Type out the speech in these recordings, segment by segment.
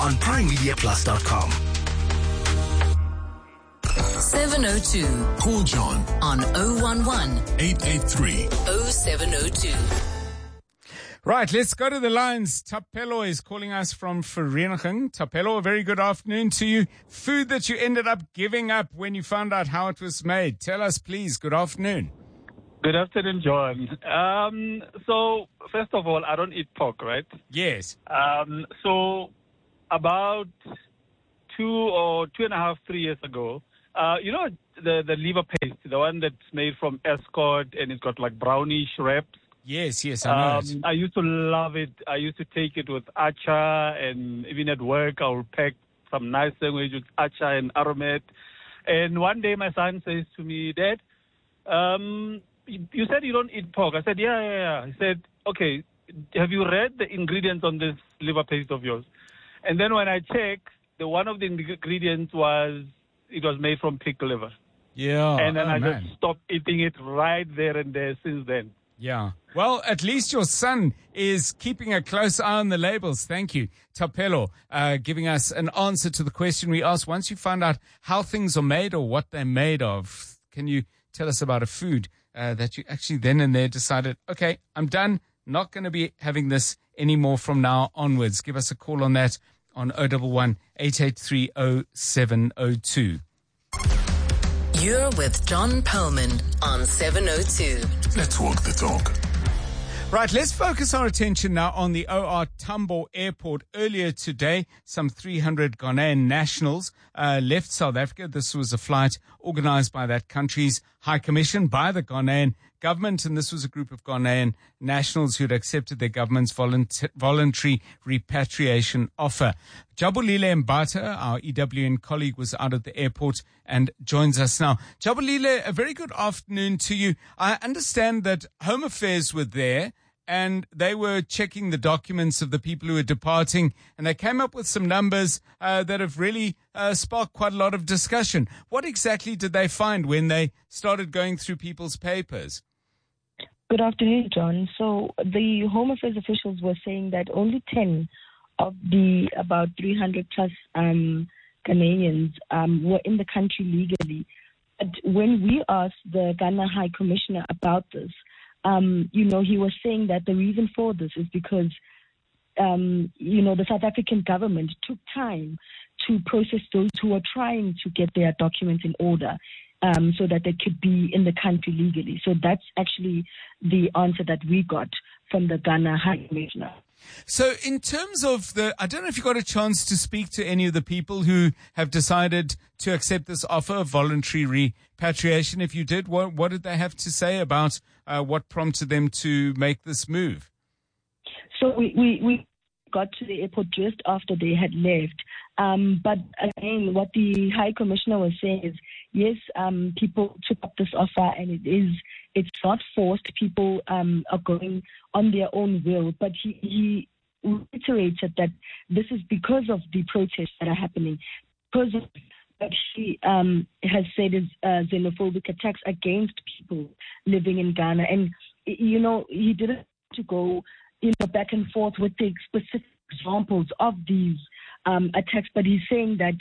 on primemediaplus.com. 702. Call John On 011 883 0702. Right, let's go to the lines. Tapelo is calling us from Vereeniging. Tapelo, a very good afternoon to you. Food that you ended up giving up when you found out how it was made. Tell us, please. Good afternoon. Good afternoon, John. So, first of all, I don't eat pork, right? Yes. So, about 3 years ago, you know the liver paste, the one that's made from Escort and it's got like brownish wraps? Yes, I know it. I used to love it. I used to take it with acha, and even at work, I would pack some nice sandwich with acha and aromat. And one day my son says to me, Dad, you said you don't eat pork. I said, yeah. He said, okay, have you read the ingredients on this liver paste of yours? And then when I checked, one of the ingredients was made from pig liver. Yeah. And then I man. just stopped eating it right there and there since then. Yeah. Well, at least your son is keeping a close eye on the labels. Thank you, Tapelo, giving us an answer to the question we asked. Once you find out how things are made or what they're made of, can you tell us about a food that you actually then and there decided, okay, I'm done, not going to be having this anymore from now onwards? Give us a call on that on 011 883 0702. You're with John Perlman on 702. Let's walk the talk. Right, let's focus our attention now on the OR Tambo Airport. Earlier today, some 300 Ghanaian nationals left South Africa. This was a flight organized by that country's High Commission by the Ghanaian government, and this was a group of Ghanaian nationals who had accepted their government's voluntary repatriation offer. Jabulile Mbata, our EWN colleague, was out at the airport and joins us now. Jabulile, a very good afternoon to you. I understand that Home Affairs were there and they were checking the documents of the people who were departing, and they came up with some numbers that have really sparked quite a lot of discussion. What exactly did they find when they started going through people's papers? Good afternoon, John. So the Home Affairs officials were saying that only 10 of the about 300 plus Ghanaians were in the country legally. But when we asked the Ghana High Commissioner about this, he was saying that the reason for this is because, the South African government took time to process those who were trying to get their documents in order so that they could be in the country legally. So that's actually the answer that we got from the Ghana High Commissioner. So in terms of I don't know if you got a chance to speak to any of the people who have decided to accept this offer of voluntary repatriation. If you did, what did they have to say about what prompted them to make this move? So we got to the airport just after they had left. But again, what the High Commissioner was saying is, yes, people took up this offer and it's not forced. People are going on their own will. But he reiterated that this is because of the protests that are happening, because of what he has said is xenophobic attacks against people living in Ghana. And, he didn't to go back and forth with the specific examples of these attacks, but he's saying that,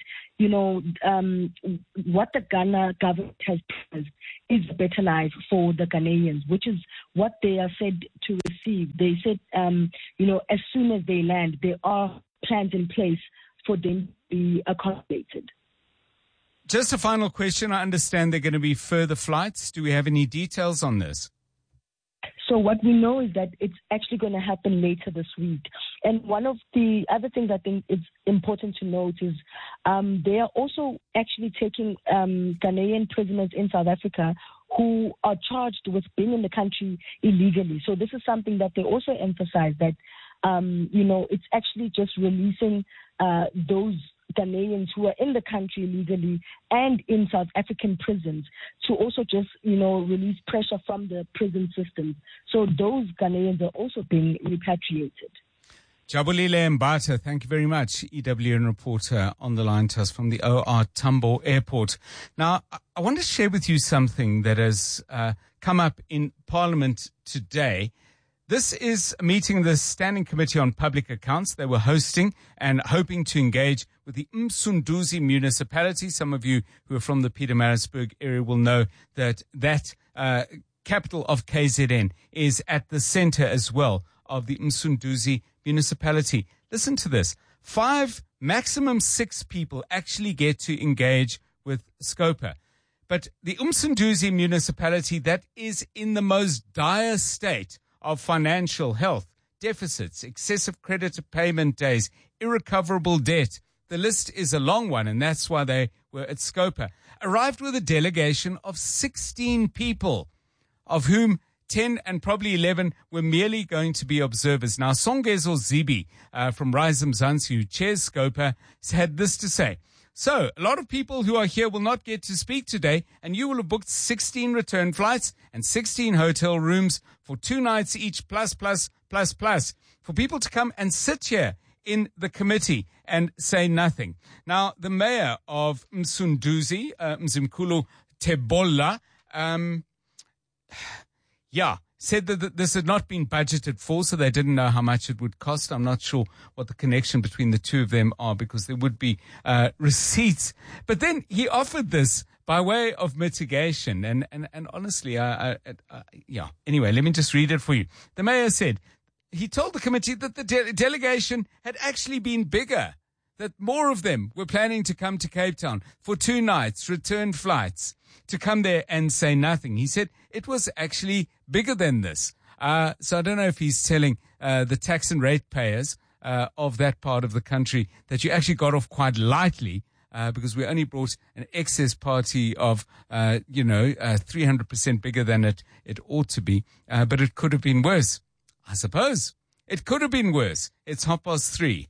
what the Ghana government has promised is a better life for the Ghanaians, which is what they are said to receive. They said, as soon as they land, there are plans in place for them to be accommodated. Just a final question. I understand there are going to be further flights. Do we have any details on this? So what we know is that it's actually going to happen later this week. And one of the other things I think is important to note is they are also actually taking Ghanaian prisoners in South Africa who are charged with being in the country illegally. So this is something that they also emphasize that, it's actually just releasing those Ghanaians who are in the country legally and in South African prisons to also just, release pressure from the prison system. So those Ghanaians are also being repatriated. Jabulile Mbata, thank you very much. EWN reporter on the line to us from the OR Tambo Airport. Now, I want to share with you something that has come up in Parliament today. This is a meeting of the Standing Committee on Public Accounts. They were hosting and hoping to engage with the Msunduzi municipality. Some of you who are from the Pietermaritzburg area will know that capital of KZN is at the center as well of the Msunduzi municipality. Listen to this. 5, maximum 6 people actually get to engage with Scopa. But the Msunduzi municipality that is in the most dire state of financial health, deficits, excessive credit payment days, irrecoverable debt. The list is a long one, and that's why they were at Scopa. Arrived with a delegation of 16 people, of whom 10 and probably 11 were merely going to be observers. Now, Songezo Zibi from Rise Mzansi, who chairs Scopa, had this to say. So, a lot of people who are here will not get to speak today, and you will have booked 16 return flights and 16 hotel rooms for 2 nights each, plus. For people to come and sit here in the committee and say nothing. Now, the mayor of Msunduzi, Mzimkhulu Tebola, said that this had not been budgeted for, so they didn't know how much it would cost. I'm not sure what the connection between the two of them are, because there would be receipts. But then he offered this by way of mitigation. And honestly, anyway, let me just read it for you. The mayor said, he told the committee that the delegation had actually been bigger, that more of them were planning to come to Cape Town for 2 nights, return flights, to come there and say nothing. He said it was actually bigger than this. So I don't know if he's telling the tax and rate payers of that part of the country that you actually got off quite lightly, because we only brought an excess party of, 300% bigger than it ought to be. But it could have been worse. I suppose it could have been worse. It's 3:30.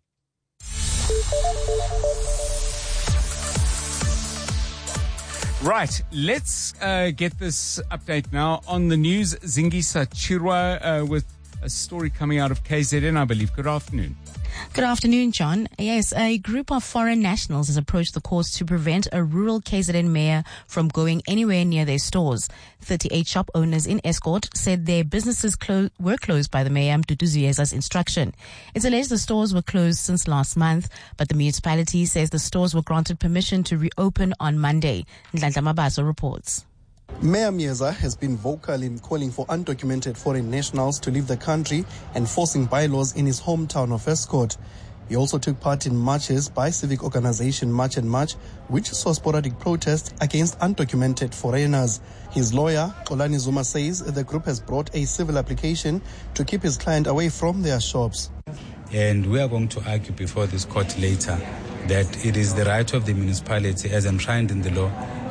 Right, let's get this update now on the news. Zingisa Chirwa with a story coming out of KZN, I believe. Good afternoon. Good afternoon, John. Yes, a group of foreign nationals has approached the courts to prevent a rural KZN mayor from going anywhere near their stores. 38 shop owners in Escort said their businesses were closed by the mayor Mduduziyeza's instruction. It's alleged the stores were closed since last month, but the municipality says the stores were granted permission to reopen on Monday. Nhlanhla Mabaso reports. Mayor Mieza has been vocal in calling for undocumented foreign nationals to leave the country and forcing bylaws in his hometown of Escort. He also took part in marches by civic organization March and March, which saw sporadic protests against undocumented foreigners. His lawyer, Xolani Zuma, says the group has brought a civil application to keep his client away from their shops. And we are going to argue before this court later that it is the right of the municipality, as enshrined in the law.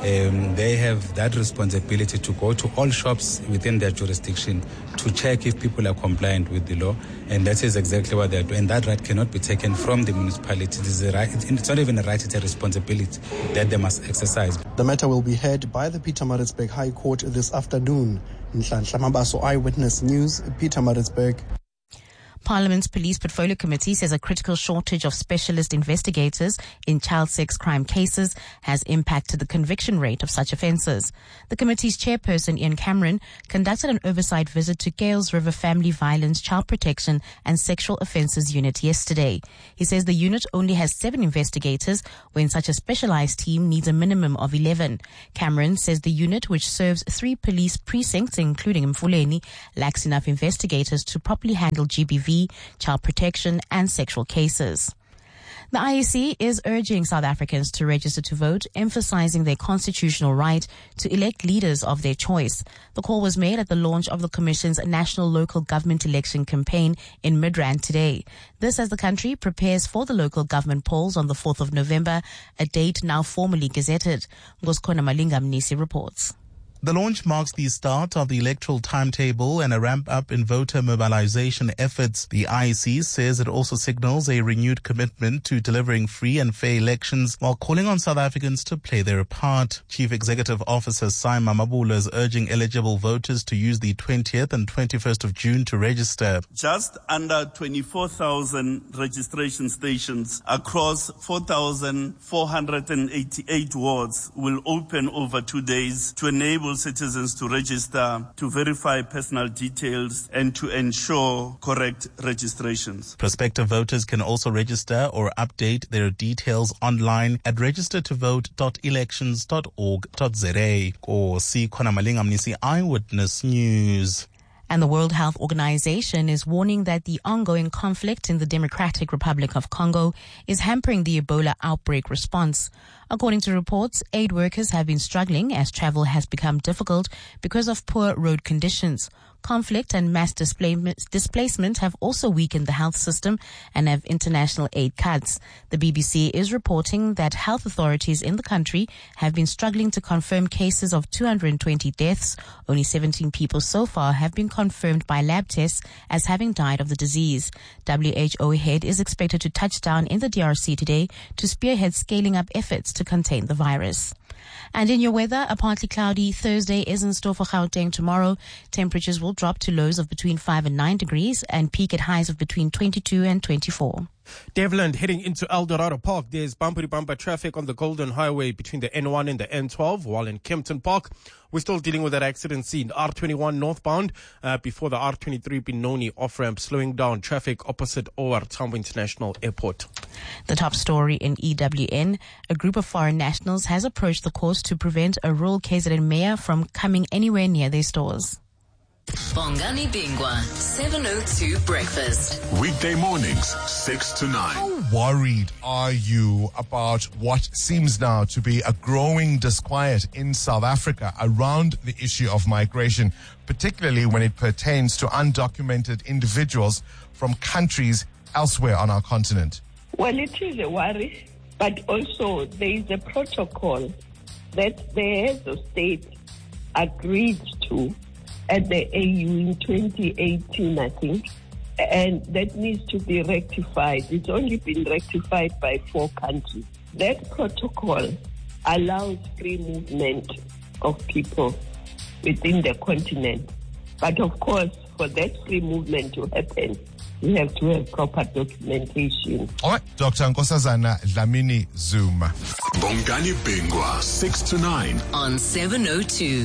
They have that responsibility to go to all shops within their jurisdiction to check if people are compliant with the law, and that is exactly what they're doing. And that right cannot be taken from the municipality. It is a right. It's not even a right, it's a responsibility that they must exercise. The matter will be heard by the Pietermaritzburg High Court this afternoon. Nhlanhla Mabaso, Eyewitness News, Pietermaritzburg. Parliament's Police Portfolio Committee says a critical shortage of specialist investigators in child sex crime cases has impacted the conviction rate of such offences. The committee's chairperson, Ian Cameron, conducted an oversight visit to Gales River Family Violence, Child Protection and Sexual Offences Unit yesterday. He says the unit only has 7 investigators when such a specialised team needs a minimum of 11. Cameron says the unit, which serves 3 police precincts, including Mfuleni, lacks enough investigators to properly handle GBV, child protection and sexual cases. The IEC is urging South Africans to register to vote, emphasizing their constitutional right to elect leaders of their choice. The call was made at the launch of the Commission's National Local Government Election Campaign in Midrand today. This as the country prepares for the local government polls on the 4th of November, a date now formally gazetted. Ngoskona Malinga Mnisi reports. The launch marks the start of the electoral timetable and a ramp-up in voter mobilization efforts. The IEC says it also signals a renewed commitment to delivering free and fair elections while calling on South Africans to play their part. Chief Executive Officer Simon Mabula is urging eligible voters to use the 20th and 21st of June to register. Just under 24,000 registration stations across 4,488 wards will open over 2 days to enable all citizens to register, to verify personal details, and to ensure correct registrations. Prospective voters can also register or update their details online at registertovote.elections.org.za. Or see Khona Malinga Mnisi Eyewitness News. And the World Health Organization is warning that the ongoing conflict in the Democratic Republic of Congo is hampering the Ebola outbreak response. According to reports, aid workers have been struggling as travel has become difficult because of poor road conditions. Conflict and mass displacement have also weakened the health system and have international aid cuts. The BBC is reporting that health authorities in the country have been struggling to confirm cases of 220 deaths. Only 17 people so far have been confirmed by lab tests as having died of the disease. WHO head is expected to touch down in the DRC today to spearhead scaling up efforts to contain the virus. And in your weather, a partly cloudy Thursday is in store for Gauteng tomorrow. Temperatures will drop to lows of between 5 and 9 degrees and peak at highs of between 22 and 24. Devland, heading into El Dorado Park, there's bumper-to-bumper traffic on the Golden Highway between the N1 and the N12, while in Kempton Park, we're still dealing with that accident scene. R21 northbound, before the R23 Benoni off-ramp, slowing down traffic opposite OR Tambo International Airport. The top story in EWN, a group of foreign nationals has approached the courts to prevent a rural KZN mayor from coming anywhere near their stores. Bongani Bingwa, 702 Breakfast. Weekday mornings, 6 to 9. How worried are you about what seems now to be a growing disquiet in South Africa around the issue of migration, particularly when it pertains to undocumented individuals from countries elsewhere on our continent? Well, it is a worry, but also there is a protocol that the heads of state agreed to at the AU in 2018, I think, and that needs to be rectified. It's only been rectified by 4 countries. That protocol allows free movement of people within the continent. But of course, for that free movement to happen, you have to have proper documentation. All right, Dr. Nkosazana Dlamini Zuma. Bongani Bingwa, 6 to 9. On 702.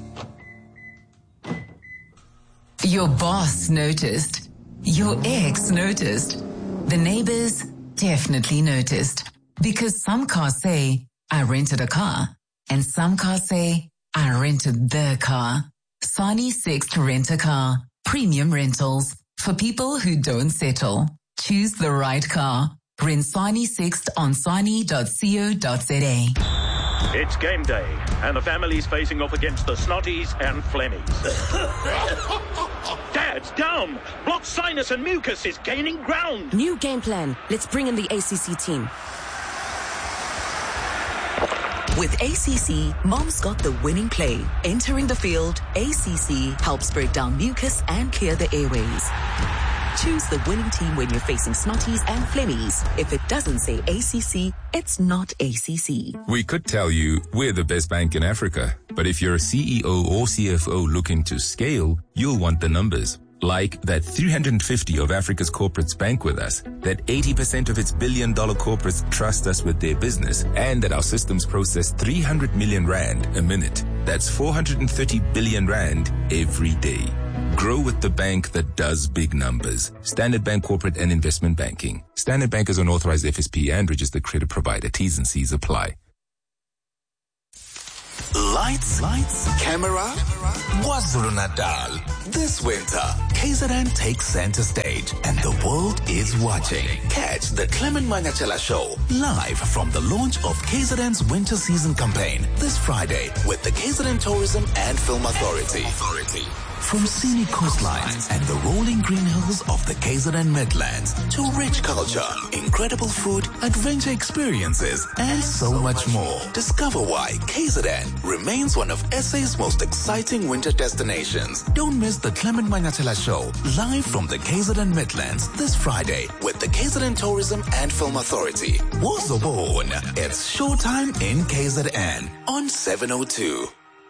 Your boss noticed. Your ex noticed. The neighbors definitely noticed. Because some cars say, I rented a car. And some cars say, I rented the car. Sani Sixt Rent a Car. Premium rentals. For people who don't settle. Choose the right car. Rent Sani Sixt on sani.co.za. It's game day, and the family's facing off against the Snotties and Flemmies. Dad's down. Blocked sinus and mucus is gaining ground. New game plan. Let's bring in the ACC team. With ACC, Mom's got the winning play. Entering the field, ACC helps break down mucus and clear the airways. Choose the winning team when you're facing Snotties and Flemmies. If it doesn't say ACC, it's not ACC. We could tell you we're the best bank in Africa, but if you're a CEO or CFO looking to scale, you'll want the numbers. Like that 350 of Africa's corporates bank with us, that 80% of its billion-dollar corporates trust us with their business, and that our systems process 300 million rand a minute. That's 430 billion rand every day. Grow with the bank that does big numbers. Standard Bank Corporate and Investment Banking. Standard Bank is an authorized FSP and registered credit provider. T's and C's apply. Lights, camera, KwaZulu-Natal. This winter, KZN takes center stage and the world is watching. Catch the Clement Manyachela Show live from the launch of KZN's winter season campaign this Friday with the KZN Tourism and Film Authority. From scenic coastlines and the rolling green hills of the KZN Midlands to rich culture, incredible food, adventure experiences, and so much more. Discover why KZN remains one of SA's most exciting winter destinations. Don't miss the Clement Manyachela Show live from the KZN Midlands this Friday with the KZN Tourism and Film Authority. Wozobon. It's showtime in KZN on 702.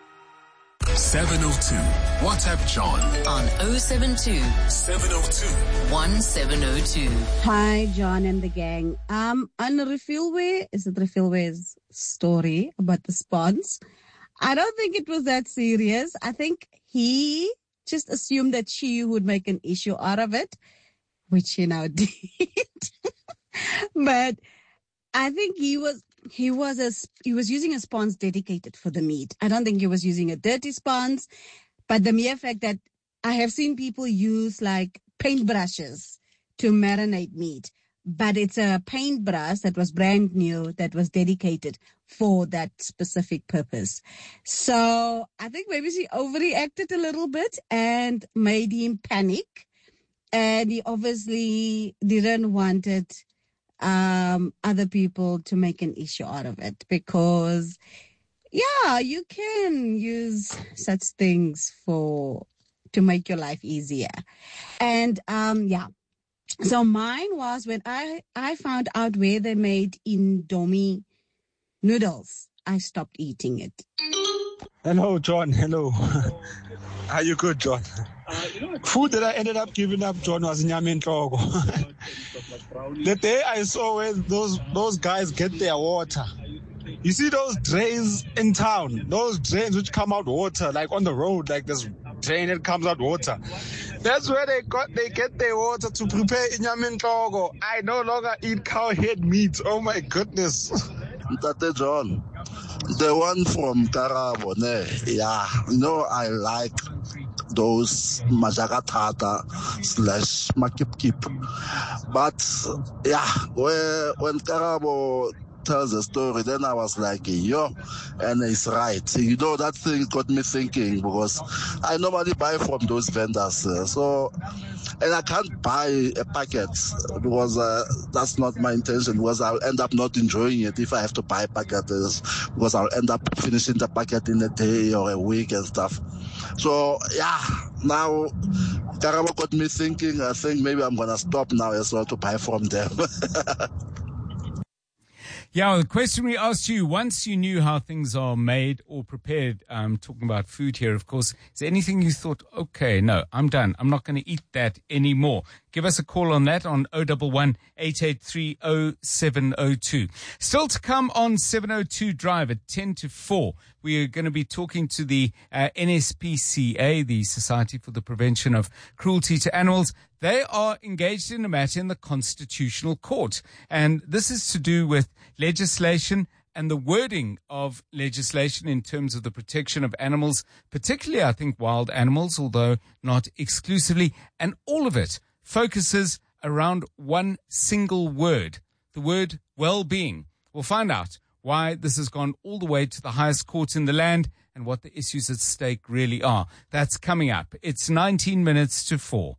702. WhatsApp John on 072 702 1702. Hi, John and the gang. On Refillway, is it Refillway's story about the spawns? I don't think it was that serious. I think he just assumed that she would make an issue out of it, which she now did. But I think he was using a sponge dedicated for the meat. I don't think he was using a dirty sponge, but the mere fact that I have seen people use like paintbrushes to marinate meat, but it's a paintbrush that was brand new, that was dedicated for that specific purpose. So I think maybe she overreacted a little bit and made him panic. And he obviously didn't want it, other people to make an issue out of it, because yeah, you can use such things to make your life easier. And so mine was when I found out where they made Indomie noodles, I stopped eating it. Hello, John. Hello. Are you good, John? Food that I ended up giving up, John, was nyama nhloko. The day I saw where those guys get their water. You see those drains in town, those drains which come out water, like on the road, like this drain that comes out water. That's where they get their water to prepare nyama nhloko. I no longer eat cow head meat. Oh my goodness. Tate John, the one from Karabo, yeah, I like those majakatata / makip. But yeah, when Karabo tells the story, then I was like, and it's right. That thing got me thinking, because I normally buy from those vendors. And I can't buy a packet because that's not my intention, because I'll end up not enjoying it if I have to buy packets, because I'll end up finishing the packet in a day or a week and stuff. So, yeah, now Karabo got me thinking. I think maybe I'm going to stop now as well to buy from them. Yeah, the question we asked you, once you knew how things are made or prepared, talking about food here, of course, is there anything you thought, okay, no, I'm done. I'm not going to eat that anymore? Give us a call on that on 011-883-0702. Still to come on 702 Drive at 10 to 4. We are going to be talking to the NSPCA, the Society for the Prevention of Cruelty to Animals. They are engaged in a matter in the Constitutional Court. And this is to do with legislation and the wording of legislation in terms of the protection of animals, particularly, I think, wild animals, although not exclusively. And all of it focuses around one single word, the word well-being. We'll find out why this has gone all the way to the highest court in the land and what the issues at stake really are. That's coming up. It's 19 minutes to 4.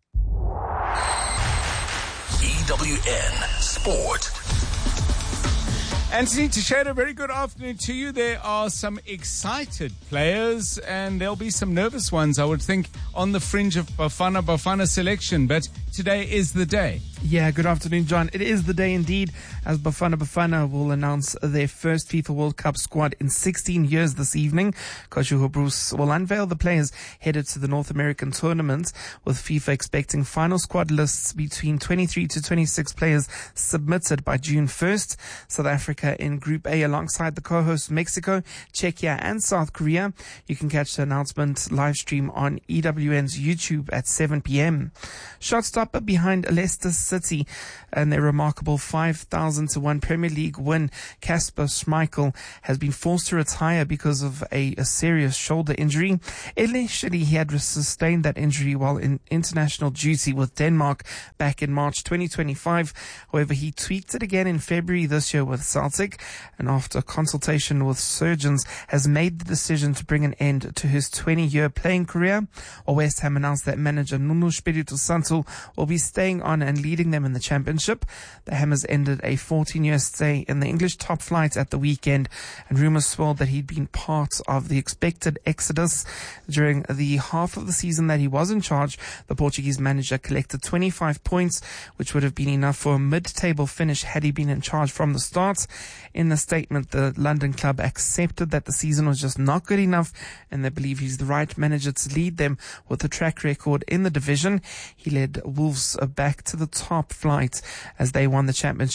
EWN Sport. Anthony Teixeira, very good afternoon to you. There are some excited players and there'll be some nervous ones, I would think, on the fringe of Bafana selection. But today is the day. Yeah, good afternoon, John. It is the day indeed, as Bafana will announce their first FIFA World Cup squad in 16 years this evening. Coach Hugo Bruce will unveil the players headed to the North American tournament, with FIFA expecting final squad lists between 23 to 26 players submitted by June 1st. South Africa in Group A alongside the co-hosts Mexico, Czechia and South Korea. You can catch the announcement live stream on EWN's YouTube at 7 p.m. Shotstopper behind Leicester City and their remarkable 5,000-1 Premier League win, Kasper Schmeichel has been forced to retire because of a serious shoulder injury. Initially, he had sustained that injury while in international duty with Denmark back in March 2025. However, he tweaked it again in February this year with Celtic, and after consultation with surgeons, has made the decision to bring an end to his 20-year playing career. West Ham announced that manager Nuno Espírito Santo will be staying on and leading them in the championship. The Hammers ended a 14-year stay in the English top flight at the weekend, and rumours swirled that he'd been part of the expected exodus. During the half of the season that he was in charge, the Portuguese manager collected 25 points, which would have been enough for a mid-table finish had he been in charge from the start. In the statement, the London club accepted that the season was just not good enough, and they believe he's the right manager to lead them with a track record in the division. He led Wolves back to the top flight as they won the championship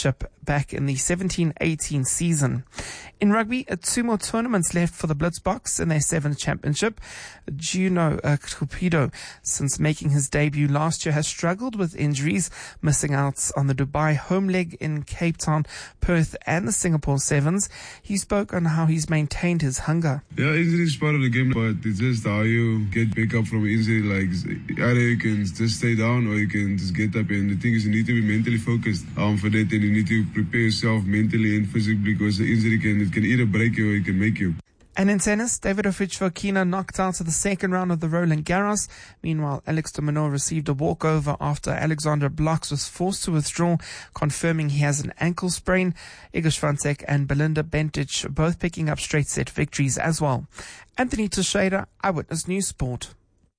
back in the 17-18 season. In rugby, 2 more tournaments left for the Blitzboks in their 7th championship. Juno Cupido, since making his debut last year, has struggled with injuries, missing out on the Dubai home leg in Cape Town, Perth and the Singapore Sevens. He spoke on how he's maintained his hunger. Yeah, injury is part of the game, but it's just how you get back up from injury. Like, either you can just stay down or you can just get up. And the thing is, you need to be mentally focused for that, and you need to prepare yourself mentally and physically, because the injury can either break you or it can make you. And in tennis, David Offić-Fokina knocked out to the second round of the Roland Garros. Meanwhile, Alex de Minaur received a walkover after Alexander Blocks was forced to withdraw, confirming he has an ankle sprain. Iga Swiatek and Belinda Bencic both picking up straight set victories as well. Anthony Teixeira, Eyewitness News Sport.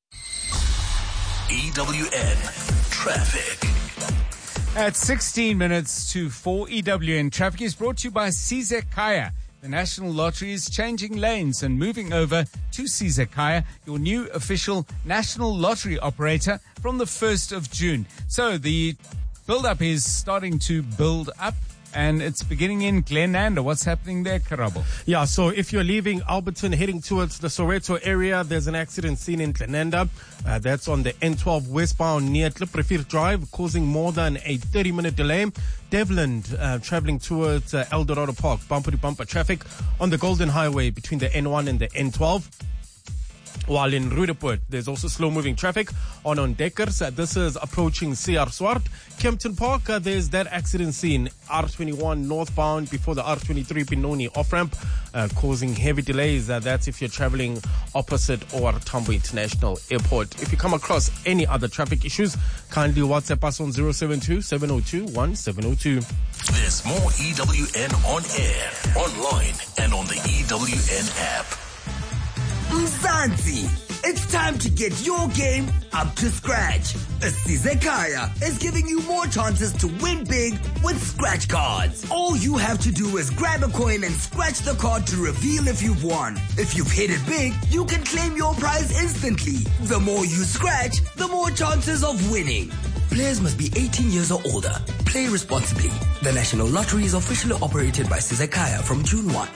EWN Traffic. At 16 minutes to 4, EWN Traffic is brought to you by Sizekaya. The National Lottery is changing lanes and moving over to Sizekaya, your new official National Lottery operator, from the 1st of June. So the build-up is starting to build up, and it's beginning in Glenanda. What's happening there, Karabo? Yeah, so if you're leaving Alberton heading towards the Soweto area, there's an accident scene in Glenanda. That's on the N12 westbound near Kliprefir Drive, causing more than a 30-minute delay. Devland traveling towards El Dorado Park, bumper-to-bumper traffic on the Golden Highway between the N1 and the N12. While in Roodepoort, there's also slow-moving traffic on Dekkers. This is approaching CR Swart. Kempton Park, there's that accident scene, R21 northbound before the R23 Benoni off-ramp, causing heavy delays. That's if you're traveling opposite OR Tambo International Airport. If you come across any other traffic issues, kindly WhatsApp us on 072-702-1702. There's more EWN on air, online, and on the EWN app. Mzansi, it's time to get your game up to scratch. Sizekaya is giving you more chances to win big with scratch cards. All you have to do is grab a coin and scratch the card to reveal if you've won. If you've hit it big, you can claim your prize instantly. The more you scratch, the more chances of winning. Players must be 18 years or older. Play responsibly. The National Lottery is officially operated by Sizekaya from June 1.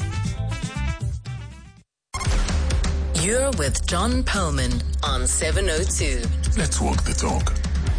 You're with John Perlman on 702. Let's walk the talk.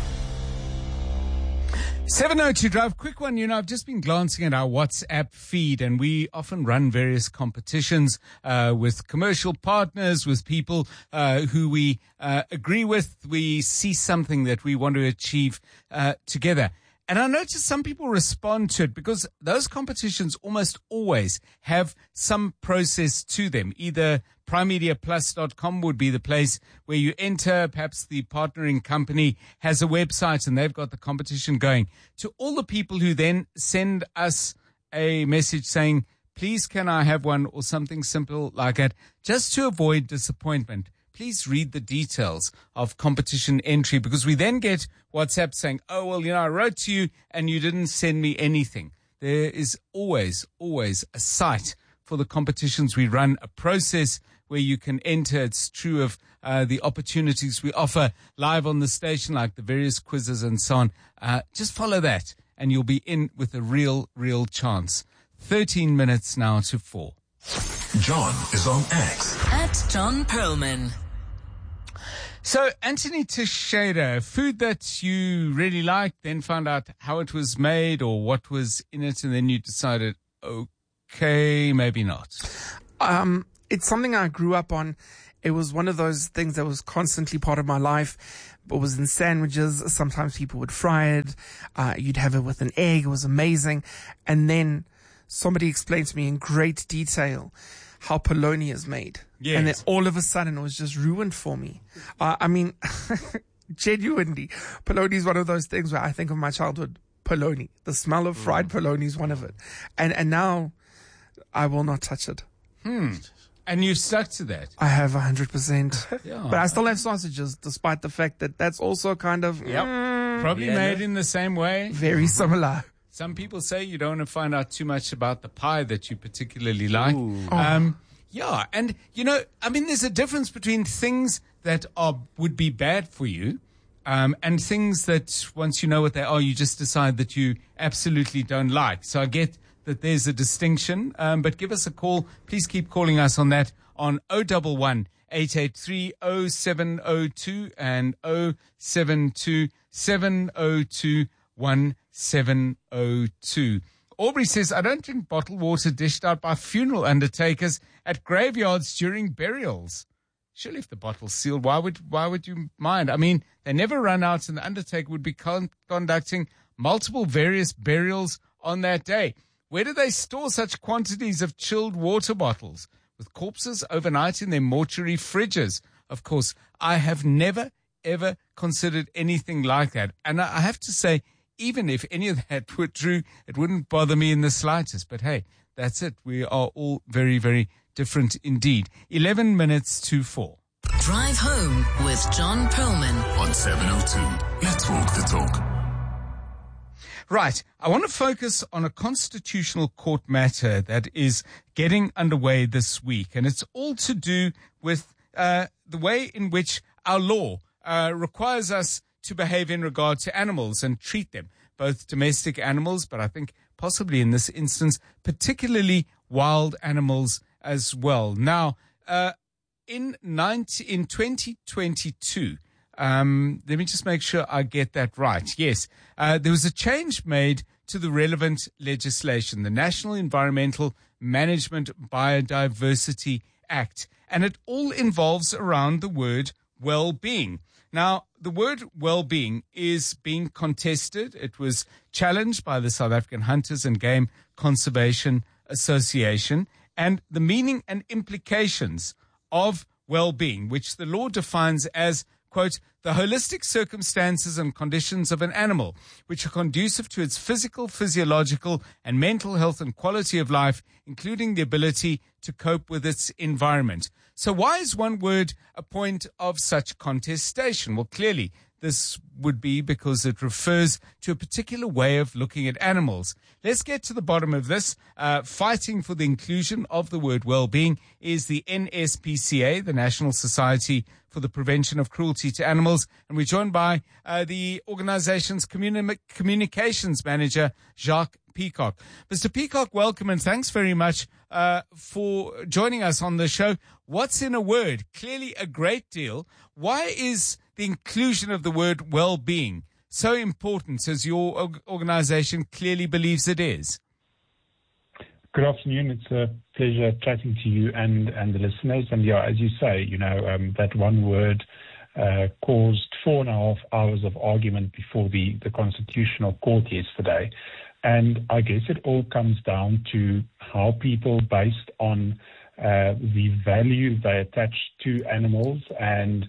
702 Drive, quick one. I've just been glancing at our WhatsApp feed, and we often run various competitions with commercial partners, with people who we agree with. We see something that we want to achieve together. And I noticed some people respond to it because those competitions almost always have some process to them. Either primemediaplus.com would be the place where you enter. Perhaps the partnering company has a website and they've got the competition going. To all the people who then send us a message saying, please can I have one, or something simple like that, just to avoid disappointment, please read the details of competition entry, because we then get WhatsApp saying, oh, well, I wrote to you and you didn't send me anything. There is always a site for the competitions we run, a process where you can enter. It's true of the opportunities we offer live on the station, like the various quizzes and so on. Just follow that and you'll be in with a real chance. 13 minutes now to 4. John is on X. At John Perlman. So, Anthony Teixeira, food that you really liked, then found out how it was made or what was in it, and then you decided, okay, maybe not. It's something I grew up on. It was one of those things that was constantly part of my life. It was in sandwiches. Sometimes people would fry it. You'd have it with an egg. It was amazing. And then somebody explained to me in great detail how polony is made. Yes. And then all of a sudden it was just ruined for me. Genuinely, polony is one of those things where I think of my childhood. Polony. The smell of fried polony is one of it. And now I will not touch it. And you stuck to that? I have 100%. Yeah. But I still have sausages, despite the fact that that's also kind of... Probably made in the same way. Very similar. Some people say you don't want to find out too much about the pie that you particularly like. Yeah, and there's a difference between things that would be bad for you and things that once you know what they are, you just decide that you absolutely don't like. So I get that there's a distinction, but give us a call. Please keep calling us on that on 011 883 0702 and 072 702 1702. Aubrey says, I don't drink bottled water dished out by funeral undertakers at graveyards during burials. Surely if the bottle's sealed, why would you mind? I mean, they never run out and the undertaker would be conducting multiple various burials on that day. Where do they store such quantities of chilled water bottles with corpses overnight in their mortuary fridges? Of course, I have never, ever considered anything like that. And I have to say, even if any of that were true, it wouldn't bother me in the slightest. But hey, that's it. We are all very, very different indeed. 11 minutes to 4. Drive home with John Perlman on 702. Let's walk the talk. Right. I want to focus on a constitutional court matter that is getting underway this week. And it's all to do with the way in which our law requires us to behave in regard to animals and treat them, both domestic animals, but I think possibly in this instance, particularly wild animals as well. Now, in 2022, let me just make sure I get that right. Yes, there was a change made to the relevant legislation, the National Environmental Management Biodiversity Act, and it all involves around the word well-being. Now, the word well-being is being contested. It was challenged by the South African Hunters and Game Conservation Association, and the meaning and implications of well-being, which the law defines as, quote, the holistic circumstances and conditions of an animal, which are conducive to its physical, physiological, and mental health and quality of life, including the ability to cope with its environment. So why is one word a point of such contestation? Well, clearly, this would be because it refers to a particular way of looking at animals. Let's get to the bottom of this. Fighting for the inclusion of the word well-being is the NSPCA, the National Society for the Prevention of Cruelty to Animals. And we're joined by the organization's communications manager, Jacques Peacock. Mr. Peacock, welcome and thanks very much for joining us on the show. What's in a word? Clearly a great deal. Why is the inclusion of the word well-being so important, as your organization clearly believes it is? Good afternoon. It's a pleasure chatting to you and the listeners. And yeah, as you say, that one word caused 4.5 hours of argument before the Constitutional Court yesterday. And I guess it all comes down to how people, based on the value they attach to animals and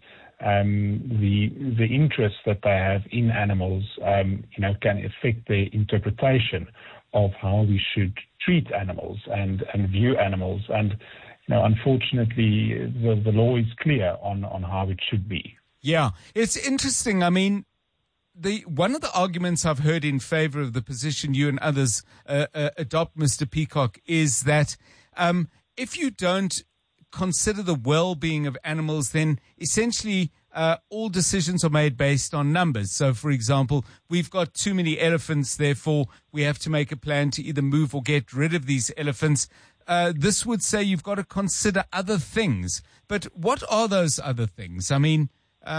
the interest that they have in animals, can affect their interpretation of how we should treat animals and view animals. And, unfortunately, the law is clear on how it should be. Yeah, it's interesting. I mean, one of the arguments I've heard in favor of the position you and others adopt, Mr. Peacock, is that if you don't consider the well-being of animals, then essentially all decisions are made based on numbers. So, for example, we've got too many elephants, therefore we have to make a plan to either move or get rid of these elephants. This would say you've got to consider other things. But what are those other things? I mean,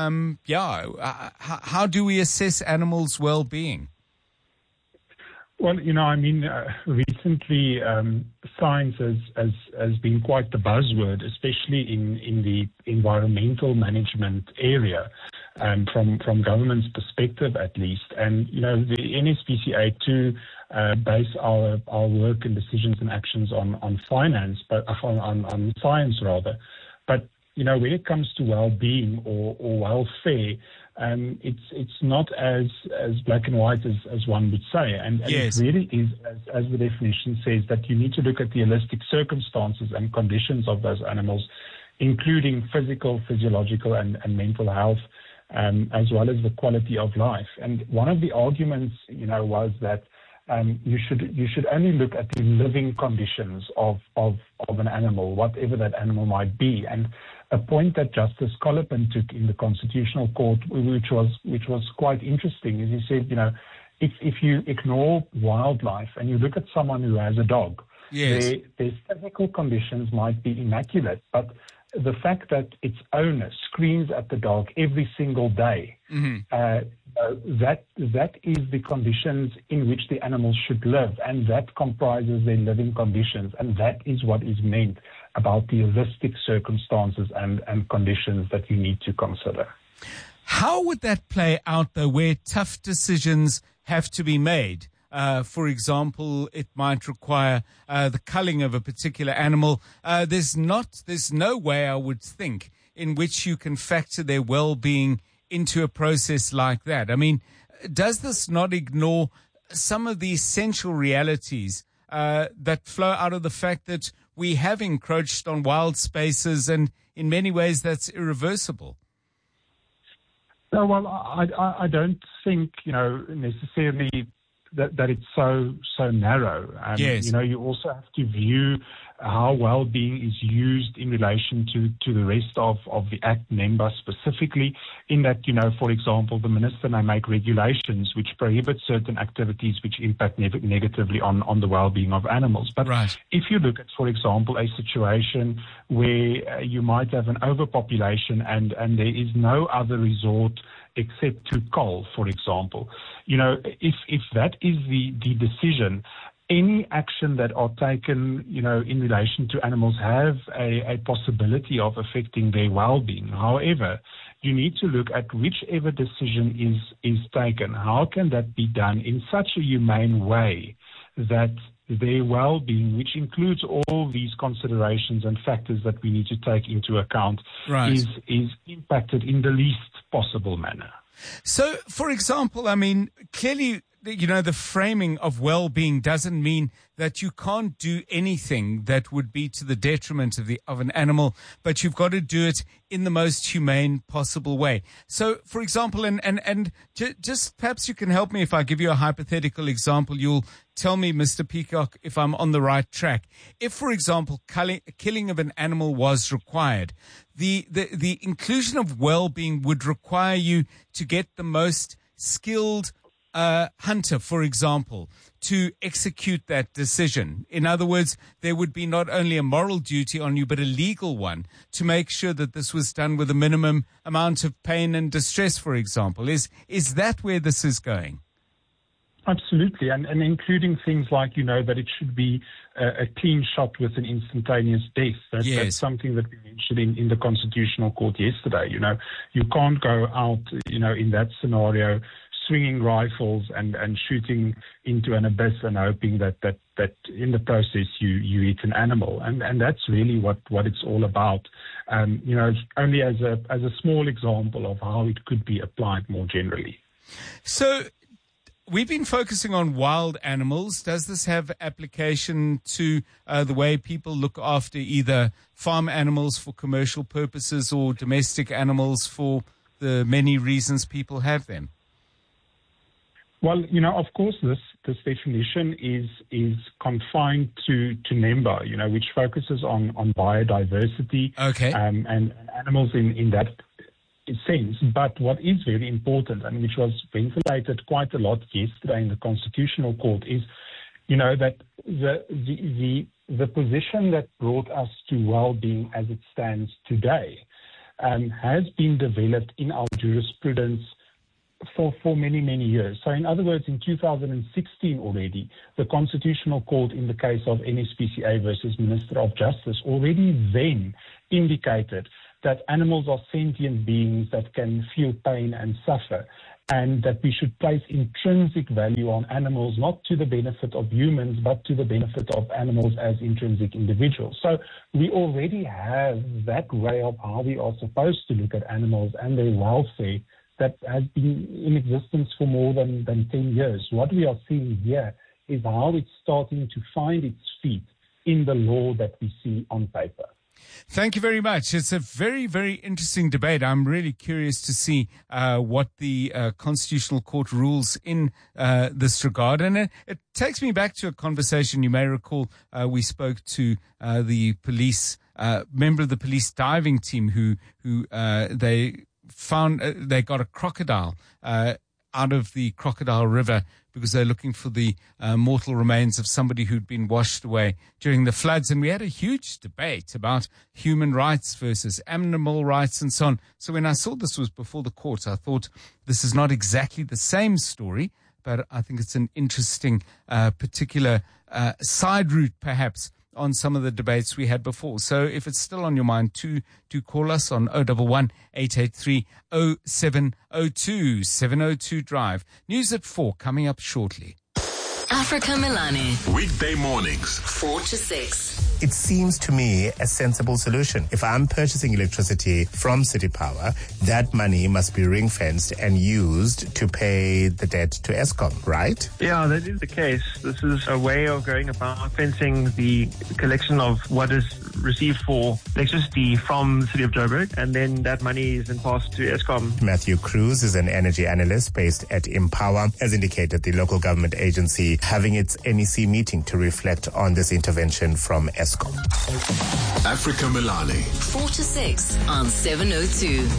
how do we assess animals' well-being? Well, recently science has been quite the buzzword, especially in the environmental management area, from government's perspective at least. And, the NSPCA too base our work and decisions and actions on finance, but on science rather. But, when it comes to well-being or welfare, it's not as black and white as one would say. And yes. It really is, as the definition says, that you need to look at the holistic circumstances and conditions of those animals, including physical, physiological, and mental health, as well as the quality of life. And one of the arguments, was that you should only look at the living conditions of an animal, whatever that animal might be. And a point that Justice Colopin took in the Constitutional Court, which was quite interesting, is he said, if you ignore wildlife and you look at someone who has a dog, yes, their physical conditions might be immaculate, but the fact that its owner screams at the dog every single day, that is the conditions in which the animals should live, and that comprises their living conditions, and that is what is meant about the holistic circumstances and conditions that you need to consider. How would that play out, though, where tough decisions have to be made? For example, it might require the culling of a particular animal. There's no way, I would think, in which you can factor their well-being into a process like that. I mean, does this not ignore some of the essential realities that flow out of the fact that we have encroached on wild spaces, and in many ways that's irreversible? No, well, I don't think, necessarily that it's so narrow. Yes. You also have to view how well-being is used in relation to the rest of the Act NEMBA specifically, in that, for example, the minister may make regulations which prohibit certain activities which impact negatively on the well-being of animals. But if you look at, for example, a situation where you might have an overpopulation and there is no other resort except to cull, for example, if that is the decision, any action that are taken, in relation to animals have a possibility of affecting their well-being. However, you need to look at whichever decision is taken. How can that be done in such a humane way that their well-being, which includes all these considerations and factors that we need to take into account, is impacted in the least possible manner. So, for example, I mean, clearly, the framing of well-being doesn't mean that you can't do anything that would be to the detriment of an animal, but you've got to do it in the most humane possible way. So, for example, and just perhaps you can help me if I give you a hypothetical example. You'll tell me, Mr. Peacock, if I'm on the right track. If, for example, killing of an animal was required, the inclusion of well-being would require you to get the most skilled hunter, for example, to execute that decision. In other words, there would be not only a moral duty on you, but a legal one to make sure that this was done with a minimum amount of pain and distress, for example. Is that where this is going? Absolutely, and including things like, that it should be a clean shot with an instantaneous death. That's something that we mentioned in the Constitutional Court yesterday. You can't go out, in that scenario, swinging rifles and shooting into an abyss and hoping that in the process you eat an animal. And that's really what it's all about. Only as a small example of how it could be applied more generally. So we've been focusing on wild animals. Does this have application to the way people look after either farm animals for commercial purposes or domestic animals for the many reasons people have them? Well, of course, this definition is confined to NEMBA, which focuses on biodiversity and animals in that sense. But what is very important, and which was ventilated quite a lot yesterday in the Constitutional Court, is, that the position that brought us to well-being as it stands today has been developed in our jurisprudence for many, many years. So in other words, in 2016 already, the Constitutional Court in the case of NSPCA versus Minister of Justice already then indicated that animals are sentient beings that can feel pain and suffer, and that we should place intrinsic value on animals, not to the benefit of humans, but to the benefit of animals as intrinsic individuals. So we already have that way of how we are supposed to look at animals and their welfare that has been in existence for more than 10 years. What we are seeing here is how it's starting to find its feet in the law that we see on paper. Thank you very much. It's a very, very interesting debate. I'm really curious to see what the Constitutional Court rules in this regard. And it takes me back to a conversation you may recall we spoke to the police member of the police diving team who they found they got a crocodile out of the Crocodile River because they're looking for the mortal remains of somebody who'd been washed away during the floods. And we had a huge debate about human rights versus animal rights and so on. So when I saw this was before the courts, I thought this is not exactly the same story, but I think it's an interesting particular side route perhaps on some of the debates we had before. So if it's still on your mind, do call us on 011-883-0702, 702 Drive. News at 4 coming up shortly. Africa Milani. Weekday mornings, 4 to 6. It seems to me a sensible solution. If I'm purchasing electricity from City Power, that money must be ring-fenced and used to pay the debt to Eskom, right? Yeah, that is the case. This is a way of going about fencing the collection of what is received for electricity from the city of Joburg, and then that money is then passed to Eskom. Matthew Cruz is an energy analyst based at Empower, has indicated the local government agency having its NEC meeting to reflect on this intervention from Eskom. Africa Milani. 4 to 6 on 702.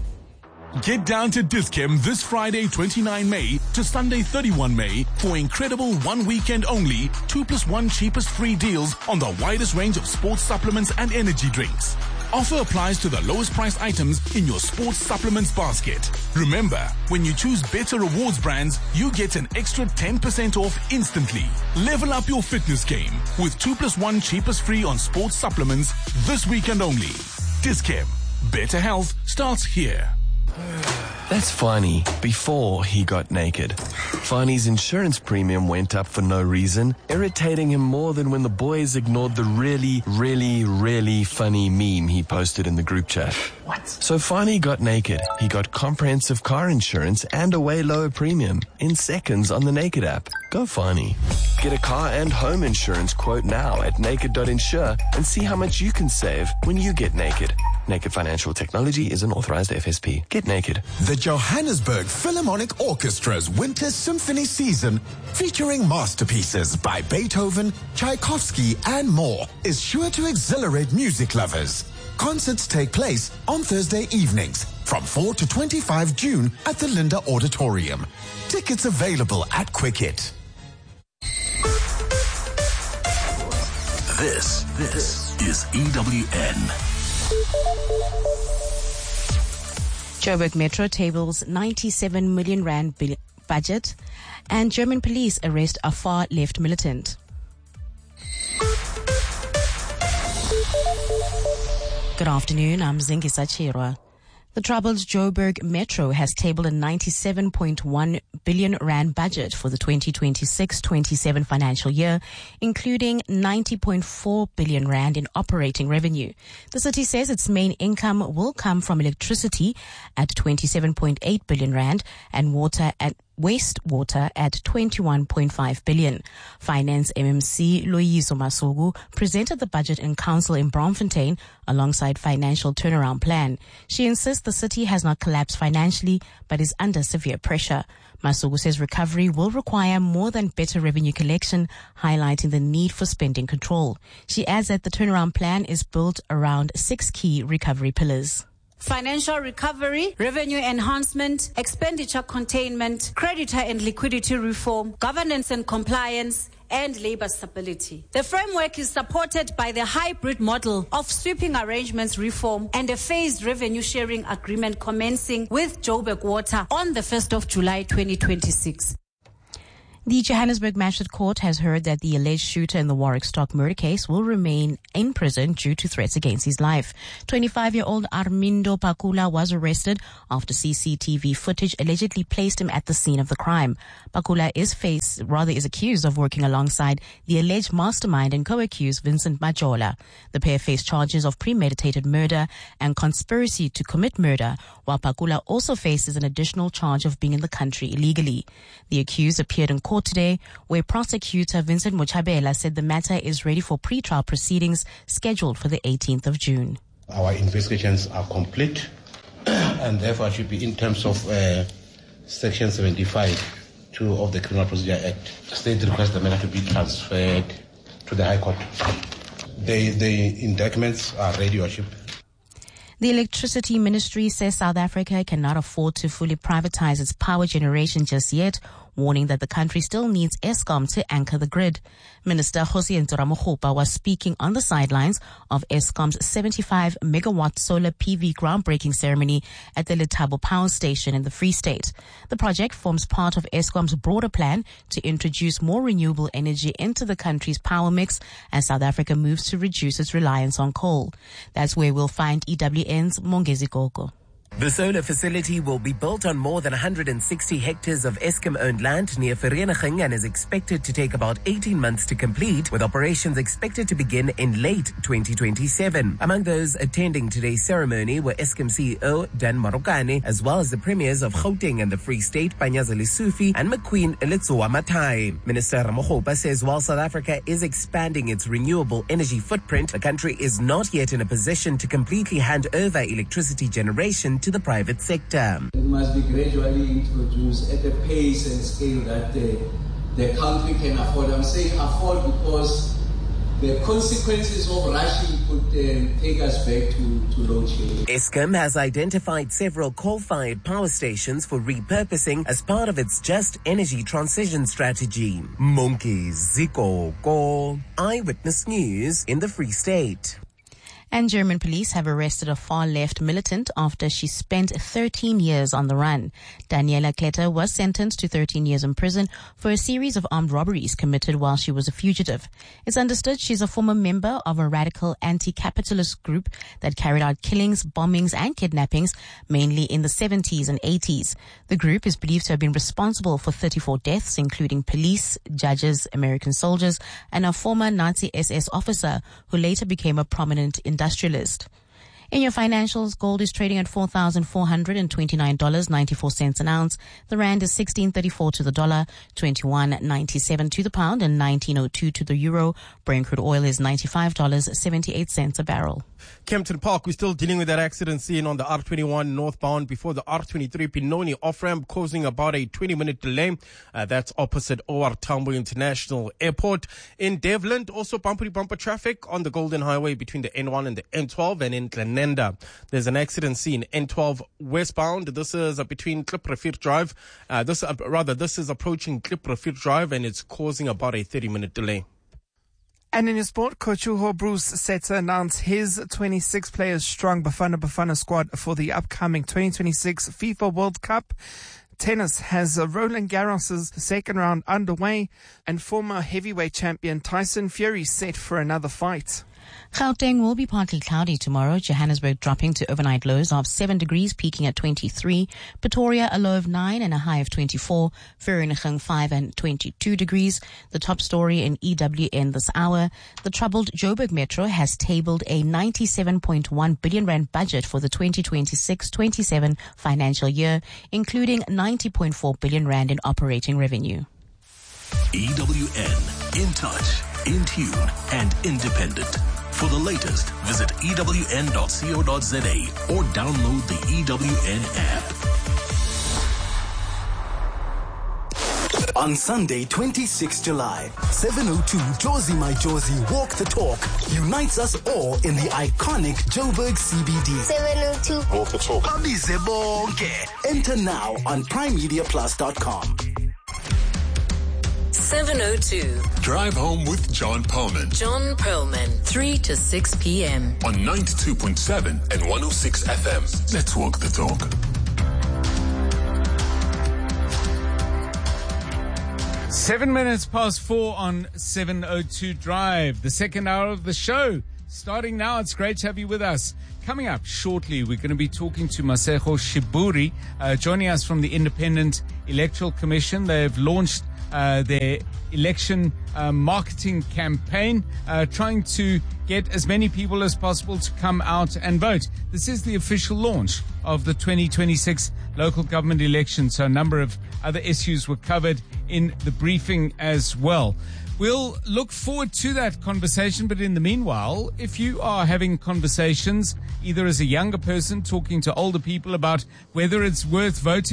Get down to Dis-Chem this Friday 29 May to Sunday 31 May for incredible one weekend only 2+1 cheapest free deals on the widest range of sports supplements and energy drinks. Offer applies to the lowest price items in your sports supplements basket. Remember, when you choose better rewards brands, you get an extra 10% off instantly. Level up your fitness game with 2+1 cheapest free on sports supplements this weekend only. Dis-Chem. Better health starts here. That's Fani before he got naked. Fani's insurance premium went up for no reason, irritating him more than when the boys ignored the really, really, really funny meme he posted in the group chat. What? So Fani got naked. He got comprehensive car insurance and a way lower premium in seconds on the Naked app. Go Fani. Get a car and home insurance quote now at naked.insure and see how much you can save when you get naked. Naked Financial Technology is an authorized FSP. Get naked. The Johannesburg Philharmonic Orchestra's Winter Symphony Season, featuring masterpieces by Beethoven, Tchaikovsky, and more, is sure to exhilarate music lovers. Concerts take place on Thursday evenings from 4 to 25 June at the Linda Auditorium. Tickets available at Quicket. This is EWN. Joburg Metro tables 97 million rand budget, and German police arrest a far-left militant. Good afternoon, I'm Zingisa Chirwa. The troubled Joburg Metro has tabled a 97.1 billion rand budget for the 2026-27 financial year, including 90.4 billion rand in operating revenue. The city says its main income will come from electricity at 27.8 billion rand and wastewater at 21.5 billion. Finance MMC Loyiso Masugu presented the budget in council in Braamfontein alongside financial turnaround plan. She insists the city has not collapsed financially but is under severe pressure. Masugu says recovery will require more than better revenue collection, highlighting the need for spending control. She adds that the turnaround plan is built around 6 key recovery pillars. Financial recovery, revenue enhancement, expenditure containment, creditor and liquidity reform, governance and compliance, and labor stability. The framework is supported by the hybrid model of sweeping arrangements reform and a phased revenue sharing agreement commencing with Joburg Water on the 1st of July 2026. The Johannesburg Magistrate Court has heard that the alleged shooter in the Warwick Stock murder case will remain in prison due to threats against his life. 25-year-old Armindo Pakula was arrested after CCTV footage allegedly placed him at the scene of the crime. Pakula is accused of working alongside the alleged mastermind and co-accused Vincent Majola. The pair face charges of premeditated murder and conspiracy to commit murder, while Pakula also faces an additional charge of being in the country illegally. The accused appeared in court today, where prosecutor Vincent Mochabela said the matter is ready for pre-trial proceedings scheduled for the 18th of June. Our investigations are complete and therefore it should be in terms of Section 75(2) of the Criminal Procedure Act. The state requests the matter to be transferred to the High Court. The indictments are ready, Your Worship. The Electricity Ministry says South Africa cannot afford to fully privatize its power generation just yet, warning that the country still needs Eskom to anchor the grid. Minister Kgosientsho Ramokgopa was speaking on the sidelines of Eskom's 75-megawatt solar PV groundbreaking ceremony at the Letabo Power Station in the Free State. The project forms part of Eskom's broader plan to introduce more renewable energy into the country's power mix as South Africa moves to reduce its reliance on coal. That's where we'll find EWN's Mongezi Gogo. The solar facility will be built on more than 160 hectares of Eskom-owned land near Vereeniging and is expected to take about 18 months to complete, with operations expected to begin in late 2027. Among those attending today's ceremony were Eskom CEO Dan Marokane, as well as the premiers of Gauteng and the Free State, Panyaza Lesufi and McQueen Letsoa Matai. Minister Ramokgopa says while South Africa is expanding its renewable energy footprint, the country is not yet in a position to completely hand over electricity generation to the private sector. It must be gradually introduced at a pace and scale that the country can afford. I'm saying afford because the consequences of rushing could take us back to load shedding. Eskom has identified several coal-fired power stations for repurposing as part of its Just Energy Transition Strategy. Mongezi Gogo, Eyewitness News in the Free State. And German police have arrested a far-left militant after she spent 13 years on the run. Daniela Kletter was sentenced to 13 years in prison for a series of armed robberies committed while she was a fugitive. It's understood she's a former member of a radical anti-capitalist group that carried out killings, bombings and kidnappings, mainly in the 70s and 80s. The group is believed to have been responsible for 34 deaths, including police, judges, American soldiers, and a former Nazi SS officer who later became a prominent industrialist. In your financials, gold is trading at $4,429.94 an ounce. The rand is 16.34 to the dollar, 21.97 to the pound, and 19.02 to the euro. Brent crude oil is $95.78 a barrel. Kempton Park, we're still dealing with that accident scene on the R21 northbound before the R23 Pinoni off-ramp, causing about a 20-minute delay. That's opposite OR Tambo International Airport. In Devland, also bumper-to-bumper traffic on the Golden Highway between the N1 and the N12, and in Glenenda, there's an accident scene N12 westbound. This is between Kliprefir Drive. This is approaching Kliprefir Drive, and it's causing about a 30-minute delay. And in your sport, Coach Hugo Bruce set to announce his 26 players strong Bafana squad for the upcoming 2026 FIFA World Cup. Tennis has Roland Garros' second round underway, and former heavyweight champion Tyson Fury set for another fight. Gauteng will be partly cloudy tomorrow. Johannesburg dropping to overnight lows of 7 degrees, peaking at 23. Pretoria a low of 9 and a high of 24. Vereeniging 5 and 22 degrees. The top story in EWN this hour: the troubled Joburg Metro has tabled a 97.1 billion rand budget for the 2026-27 financial year, including 90.4 billion rand in operating revenue. EWN, in touch, in tune, and independent. For the latest, visit ewn.co.za or download the EWN app. On Sunday, 26 July, 7:02 Josie My Josie Walk the Talk unites us all in the iconic Joburg CBD. 7:02 Walk the Talk. Abize bonke. Enter now on primemediaplus.com. 7:02. Drive home with John Perlman. John Perlman, 3 to 6 p.m. on 92.7 and 106 FM. Let's walk the talk. Seven minutes past 4 on 7:02 Drive, the second hour of the show. Starting now, it's great to have you with us. Coming up shortly, we're going to be talking to Masego Shiburi, joining us from the Independent Electoral Commission. They've launched their election marketing campaign, trying to get as many people as possible to come out and vote. This is the official launch of the 2026 local government elections, so a number of other issues were covered in the briefing as well. We'll look forward to that conversation, but in the meanwhile, if you are having conversations, either as a younger person talking to older people about whether it's worth voting